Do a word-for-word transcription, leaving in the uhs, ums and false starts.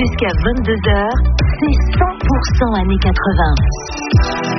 Jusqu'à vingt-deux heures, c'est cent pour cent années quatre-vingts.